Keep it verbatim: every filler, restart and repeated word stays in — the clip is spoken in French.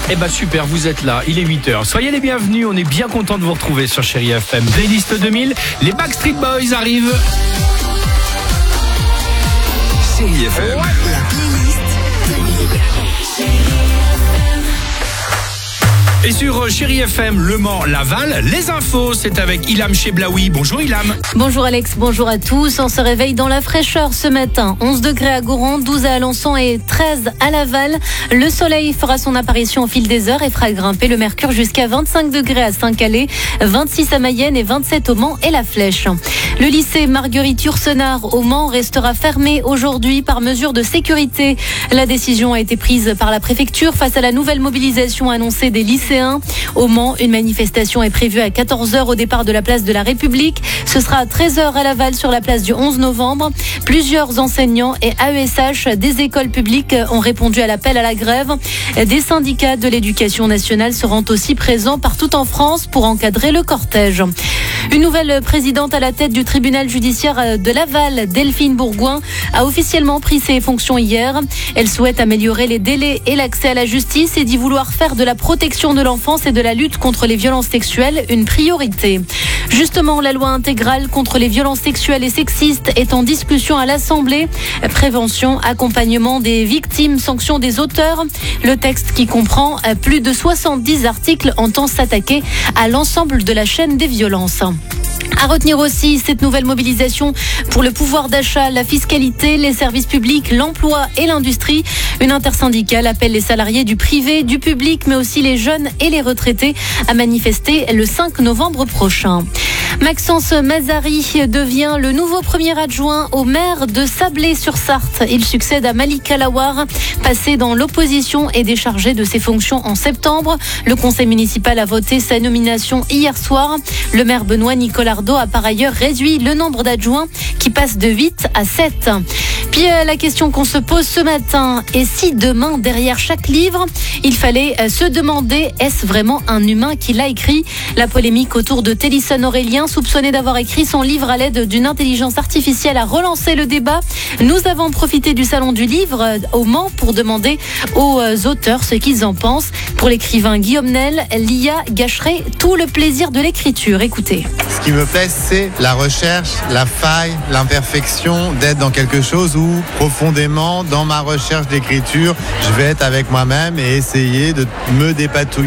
Eh ben super, vous êtes là, il est huit heures. Soyez les bienvenus, on est bien content de vous retrouver sur Chérie F M. Playlist deux mille, les Backstreet Boys arrivent. Chérie F M. La playlist deux mille. Et sur Chérie F M, Le Mans, Laval, les infos, c'est avec Ilham Cheblaoui. Bonjour Ilham. Bonjour Alex, bonjour à tous. On se réveille dans la fraîcheur ce matin. onze degrés à Goron, douze à Alençon et treize à Laval. Le soleil fera son apparition au fil des heures et fera grimper le mercure jusqu'à vingt-cinq degrés à Saint-Calais, vingt-six à Mayenne et vingt-sept au Mans et La Flèche. Le lycée Marguerite Yourcenar au Mans restera fermé aujourd'hui par mesure de sécurité. La décision a été prise par la préfecture face à la nouvelle mobilisation annoncée des lycéens. Au Mans, une manifestation est prévue à quatorze heures au départ de la place de la République. Ce sera à treize heures à Laval sur la place du onze novembre. Plusieurs enseignants et A E S H des écoles publiques ont répondu à l'appel à la grève. Des syndicats de l'éducation nationale seront aussi présents partout en France pour encadrer le cortège. Une nouvelle présidente à la tête du tribunal judiciaire de Laval, Delphine Bourgoin, a officiellement pris ses fonctions hier. Elle souhaite améliorer les délais et l'accès à la justice et d'y vouloir faire de la protection de l'enfance et de la lutte contre les violences sexuelles une priorité. Justement, la loi intégrale contre les violences sexuelles et sexistes est en discussion à l'Assemblée. Prévention, accompagnement des victimes, sanction des auteurs. Le texte, qui comprend plus de soixante-dix articles, entend s'attaquer à l'ensemble de la chaîne des violences. À retenir aussi cette nouvelle mobilisation pour le pouvoir d'achat, la fiscalité, les services publics, l'emploi et l'industrie. Une intersyndicale appelle les salariés du privé, du public, mais aussi les jeunes et les retraités à manifester le cinq novembre prochain. Maxence Mazari devient le nouveau premier adjoint au maire de Sablé-sur-Sarthe. Il succède à Malik Alawar, passé dans l'opposition et déchargé de ses fonctions en septembre. Le conseil municipal a voté sa nomination hier soir. Le maire Benoît Nicolardo a par ailleurs réduit le nombre d'adjoints qui passe de huit à sept. Puis la question qu'on se pose ce matin, et si demain, derrière chaque livre, il fallait se demander, est-ce vraiment un humain qui l'a écrit? La polémique autour de Télisson Aurélien, soupçonné d'avoir écrit son livre à l'aide d'une intelligence artificielle, a relancé le débat. Nous avons profité du salon du livre au Mans pour demander aux auteurs ce qu'ils en pensent. Pour l'écrivain Guillaume Nel, l'I A gâcherait tout le plaisir de l'écriture. Écoutez. Ce qui me plaît, c'est la recherche, la faille, l'imperfection, d'être dans quelque chose où, profondément, dans ma recherche d'écriture, je vais être avec moi-même et essayer de me dépatouiller.